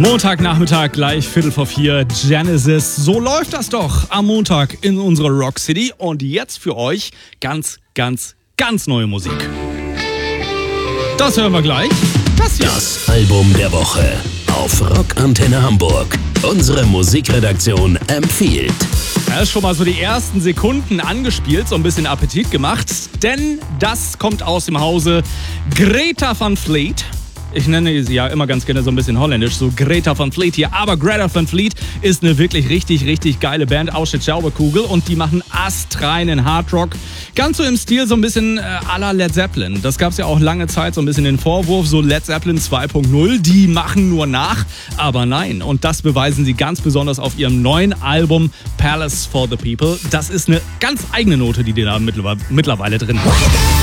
Montagnachmittag, gleich 3:45, Genesis. So läuft das doch am Montag in unserer Rock City. Und jetzt für euch ganz neue Musik. Das hören wir gleich. Das hier. Das Album der Woche auf Rockantenne Hamburg. Unsere Musikredaktion empfiehlt. Er ist schon mal so die ersten Sekunden angespielt, so ein bisschen Appetit gemacht. Denn das kommt aus dem Hause Greta Van Fleet. Ich nenne sie ja immer ganz gerne so ein bisschen holländisch, so Greta Van Fleet hier. Aber Greta Van Fleet ist eine wirklich richtig geile Band aus der Schauberkugel und die machen astreinen Hardrock. Ganz so im Stil so ein bisschen à la Led Zeppelin. Das gab's ja auch lange Zeit, so ein bisschen den Vorwurf, so Led Zeppelin 2.0, die machen nur nach. Aber nein, und das beweisen sie ganz besonders auf ihrem neuen Album Palace for the People. Das ist eine ganz eigene Note, die da mittlerweile drin hat.